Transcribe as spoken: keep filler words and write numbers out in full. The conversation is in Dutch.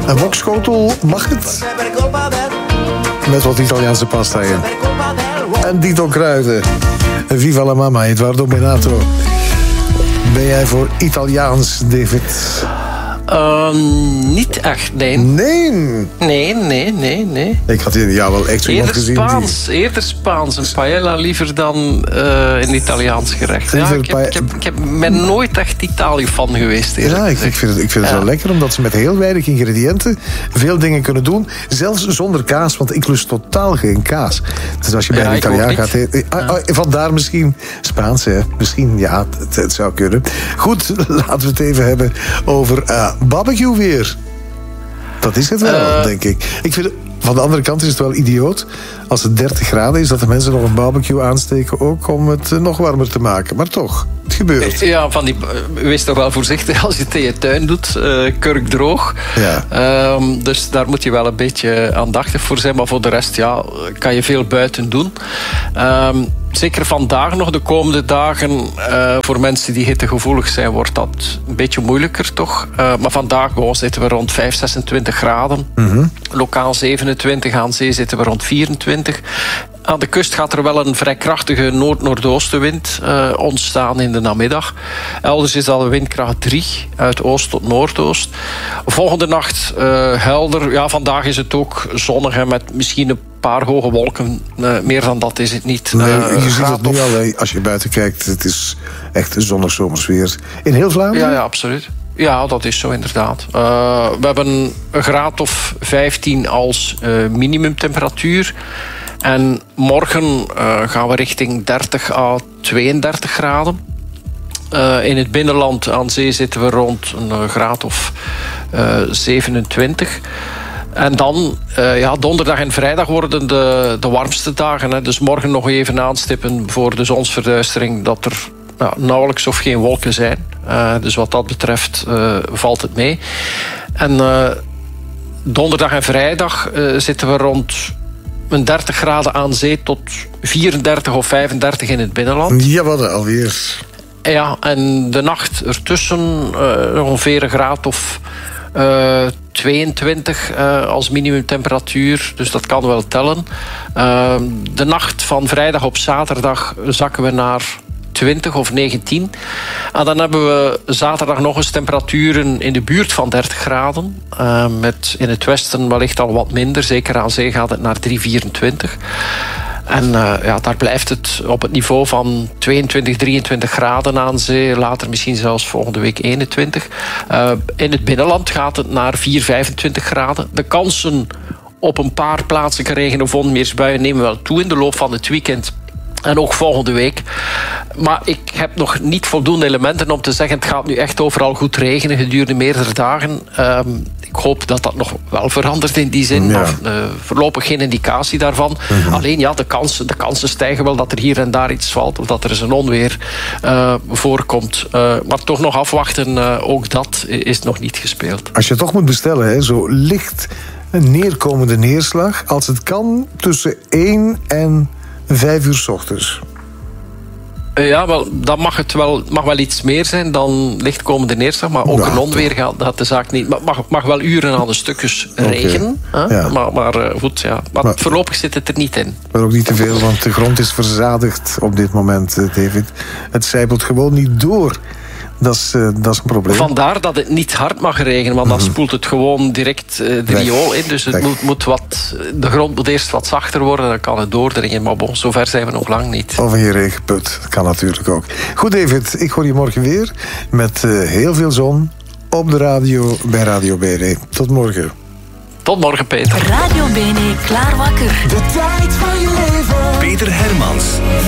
Een wokschotel, mag het? Met wat Italiaanse pasta in. En dito kruiden. Viva la mama, Eduardo Benato. Ben jij voor Italiaans, David? Uh, niet echt, nee. Nee? Nee, nee, nee, nee. Ik had hier ja, wel echt zo iemand gezien. Spaans, die... Eerder Spaans. Een paella liever dan uh, een Italiaans gerecht. Ja, ik, heb, pa... ik, heb, ik heb, ben nooit echt Italië fan geweest. Ja, ik, ik vind het, ik vind het ja. wel lekker, omdat ze met heel weinig ingrediënten veel dingen kunnen doen. Zelfs zonder kaas, want ik lust totaal geen kaas. Dus als je bij ja, een Italiaan gaat... He, ah, ah, vandaar misschien Spaans, hè. Misschien, ja, het, het zou kunnen. Goed, laten we het even hebben over... Uh, barbecue weer. Dat is het wel, uh, denk ik. Ik vind, van de andere kant is het wel idioot. Als het dertig graden is, dat de mensen nog een barbecue aansteken... ook om het nog warmer te maken. Maar toch, het gebeurt. Ja, van die, wees toch wel voorzichtig als je het in je tuin doet. Uh, kurkdroog. Ja. Um, dus daar moet je wel een beetje aandachtig voor zijn. Maar voor de rest, ja, kan je veel buiten doen. Um, Zeker vandaag nog, de komende dagen, uh, voor mensen die hittegevoelig zijn, wordt dat een beetje moeilijker, toch? Uh, maar vandaag oh, zitten we rond vijf, zesentwintig graden. Mm-hmm. Lokaal zevenentwintig, aan zee zitten we rond vierentwintig. Aan de kust gaat er wel een vrij krachtige noord-noordoostenwind uh, ontstaan in de namiddag. Elders is dat windkracht drie, uit oost tot noordoost. Volgende nacht uh, helder. Ja, vandaag is het ook zonnig en met misschien een paar hoge wolken. Uh, meer dan dat is het niet. Nee, uh, je ziet het nu al, als je buiten kijkt. Het is echt een zonnig zomersweer. In heel Vlaanderen? Ja, ja, absoluut. Ja, dat is zo inderdaad. Uh, we hebben een graad of vijftien als uh, minimumtemperatuur. En morgen uh, gaan we richting dertig à tweeëndertig graden. Uh, in het binnenland aan zee zitten we rond een uh, graad of uh, zevenentwintig. En dan, uh, ja, donderdag en vrijdag worden de, de warmste dagen. Hè. Dus morgen nog even aanstippen voor de zonsverduistering... dat er nou, nauwelijks of geen wolken zijn. Uh, dus wat dat betreft uh, valt het mee. En uh, donderdag en vrijdag uh, zitten we rond... een dertig graden aan zee tot vierendertig of vijfendertig in het binnenland. Ja, wat alweer. Ja, en de nacht ertussen uh, ongeveer een graad of uh, tweeëntwintig uh, als minimumtemperatuur. Dus dat kan wel tellen. Uh, de nacht van vrijdag op zaterdag zakken we naar twintig of negentien. En dan hebben we zaterdag nog eens temperaturen in de buurt van dertig graden. Uh, met in het westen wellicht al wat minder. Zeker aan zee gaat het naar drie, vierentwintig. En uh, ja, daar blijft het op het niveau van tweeëntwintig, drieëntwintig graden aan zee. Later misschien zelfs volgende week eenentwintig. Uh, in het binnenland gaat het naar vier, vijfentwintig graden. De kansen op een paar plaatselijke regen- of onweersbuien nemen wel toe in de loop van het weekend. En ook volgende week. Maar ik heb nog niet voldoende elementen om te zeggen... het gaat nu echt overal goed regenen gedurende meerdere dagen. Um, ik hoop dat dat nog wel verandert in die zin. Ja. Maar uh, voorlopig geen indicatie daarvan. Mm-hmm. Alleen ja, de kansen, de kansen stijgen wel dat er hier en daar iets valt... of dat er eens een onweer uh, voorkomt. Uh, maar toch nog afwachten, uh, ook dat is nog niet gespeeld. Als je toch moet bestellen, hè, zo licht een neerkomende neerslag... als het kan tussen één en... Vijf uur 's ochtends. Ja, wel, dan mag het wel, mag wel iets meer zijn dan lichtkomende neerslag. Maar ook ja, een onweer gaat, gaat de zaak niet. Het mag, mag wel uren aan de stukjes okay. regen. Ja. Maar, maar goed, ja. Maar, maar voorlopig zit het er niet in. Maar ook niet te veel, want de grond is verzadigd op dit moment, David. Het zijpelt gewoon niet door. Dat is, uh, dat is een probleem. Vandaar dat het niet hard mag regenen, want dan mm-hmm. spoelt het gewoon direct uh, de Weg. riool in. Dus het moet, moet wat, de grond moet eerst wat zachter worden, dan kan het doordringen. Maar bon, zover zijn we nog lang niet. Of in je regenput, dat kan natuurlijk ook. Goed, David, ik hoor je morgen weer met uh, heel veel zon op de radio bij Radio B N. Tot morgen. Tot morgen, Peter. Radio B N, klaar wakker. De tijd van je leven. Peter Hermans.